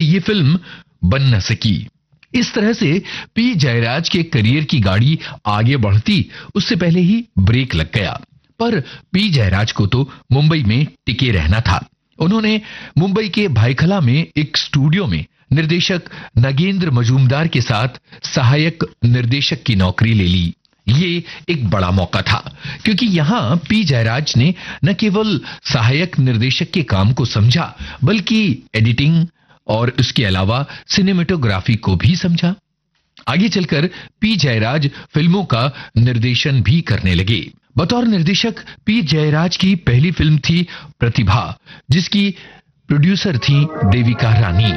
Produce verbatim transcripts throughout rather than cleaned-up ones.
ये फिल्म बन न सकी। इस तरह से पी जयराज के करियर की गाड़ी आगे बढ़ती उससे पहले ही ब्रेक लग गया। पर पी जयराज को तो मुंबई में टिके रहना था। उन्होंने मुंबई के भायखला में एक स्टूडियो में निर्देशक नगेंद्र मजूमदार के साथ सहायक निर्देशक की नौकरी ले ली। ये एक बड़ा मौका था, क्योंकि यहां पी जयराज ने न केवल सहायक निर्देशक के काम को समझा, बल्कि एडिटिंग और इसके अलावा सिनेमेटोग्राफी को भी समझा। आगे चलकर पी जयराज फिल्मों का निर्देशन भी करने लगे। बतौर निर्देशक पी जयराज की पहली फिल्म थी प्रतिभा, जिसकी प्रोड्यूसर थी देविका रानी।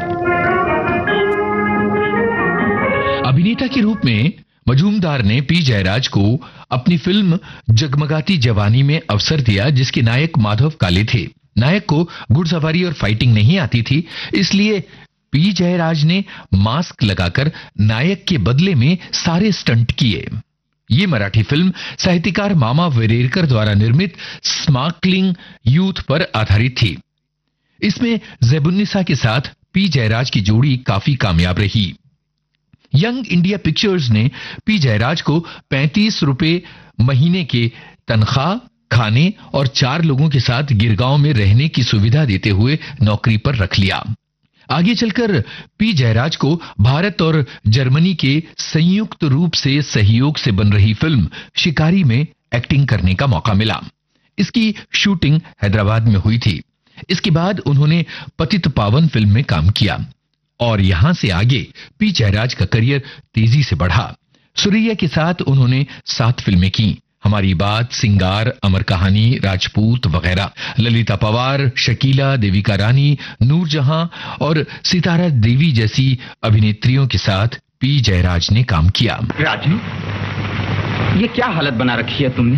अभिनेता के रूप में मजूमदार ने पी जयराज को अपनी फिल्म जगमगाती जवानी में अवसर दिया, जिसके नायक माधव काले थे। नायक को घुड़सवारी और फाइटिंग नहीं आती थी, इसलिए पी जयराज ने मास्क लगाकर नायक के बदले में सारे स्टंट किए। ये मराठी फिल्म साहित्यकार मामा वेरेरकर द्वारा निर्मित स्मार्कलिंग यूथ पर आधारित थी। इसमें ज़ैबुन्निसा के साथ पी जयराज की जोड़ी काफी कामयाब रही। यंग इंडिया पिक्चर्स ने पी जयराज को पैंतीस रुपए महीने के तनख्वाह, खाने और चार लोगों के साथ गिरगांव में रहने की सुविधा देते हुए नौकरी पर रख लिया। आगे चलकर पी जयराज को भारत और जर्मनी के संयुक्त रूप से सहयोग से बन रही फिल्म शिकारी में एक्टिंग करने का मौका मिला। इसकी शूटिंग हैदराबाद में हुई थी। इसके बाद उन्होंने पतित पावन फिल्म में काम किया और यहां से आगे पी जयराज का करियर तेजी से बढ़ा। सुरैया के साथ उन्होंने सात फिल्में की, हमारी बात, सिंगार, अमर कहानी, राजपूत वगैरह। ललिता पवार, शकीला, देविका रानी, नूरजहां और सितारा देवी जैसी अभिनेत्रियों के साथ पी जयराज ने काम किया। राजू, ये क्या हालत बना रखी है तुमने?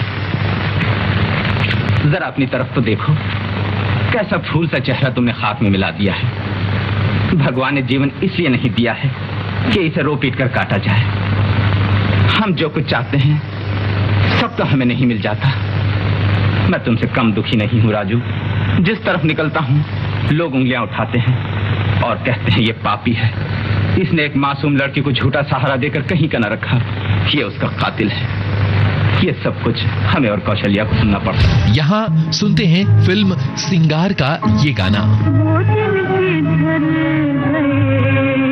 जरा अपनी तरफ तो देखो, कैसा फूल सा चेहरा तुमने खाक में मिला दिया है। भगवान ने जीवन इसलिए नहीं दिया है कि इसे रो पीट कर काटा जाए। हम जो कुछ चाहते हैं सब तो हमें नहीं मिल जाता। मैं तुमसे कम दुखी नहीं हूं राजू। जिस तरफ निकलता हूं लोग उंगलियां उठाते हैं और कहते हैं ये पापी है, इसने एक मासूम लड़की को झूठा सहारा देकर कहीं का न रखा, ये उसका कातिल है। ये सब कुछ हमें और कौशल्या को सुनना पड़ता है। यहाँ सुनते हैं फिल्म सिंगार का ये गाना।